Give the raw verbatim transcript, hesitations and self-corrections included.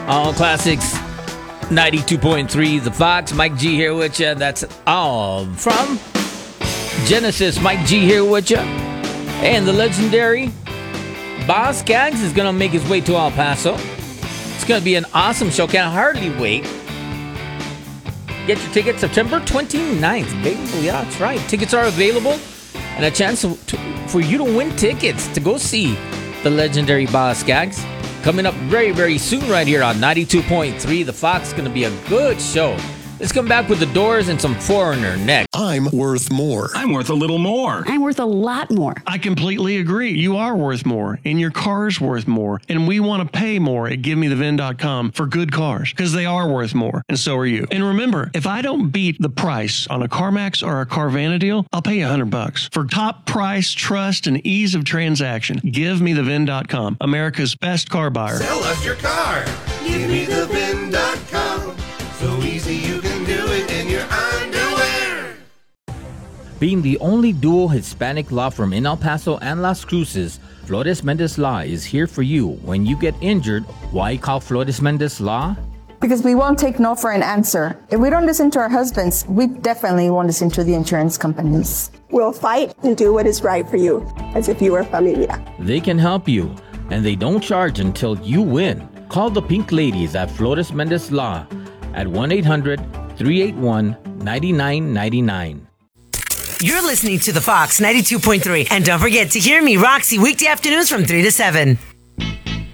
All Classics ninety-two point three The Fox. Mike G here with you. That's all from Genesis. Mike G here with you. And the legendary Boz Scaggs is going to make his way to El Paso. It's going to be an awesome show. Can't hardly wait. Get your tickets September twenty-ninth, baby. Yeah, that's right. Tickets are available. And a chance to, to, for you to win tickets to go see the legendary Boz Scaggs. Coming up very, very soon right here on ninety-two point three The Fox. It's going to be a good show. Let's come back with The Doors and some Foreigner next. I'm worth more. I'm worth a little more. I'm worth a lot more. I completely agree. You are worth more, and your car's worth more, and we want to pay more at give me the vin dot com for good cars, because they are worth more, and so are you. And remember, if I don't beat the price on a CarMax or a Carvana deal, I'll pay you a hundred bucks. For top price, trust, and ease of transaction, give me the vin dot com, America's best car buyer. Sell us your car. give me the vin dot com. So easy you can do it in your underwear. Being the only dual Hispanic law firm in El Paso and Las Cruces, Flores Mendez Law is here for you. When you get injured, why call Flores Mendez Law? Because we won't take no for an answer. If we don't listen to our husbands, we definitely won't listen to the insurance companies. We'll fight and do what is right for you, as if you were familia. They can help you, and they don't charge until you win. Call the Pink Ladies at Flores Mendez Law at one eight hundred, three eight one, nine nine nine nine. You're listening to The Fox ninety-two point three. And don't forget to hear me, Roxy, weekday afternoons from three to seven.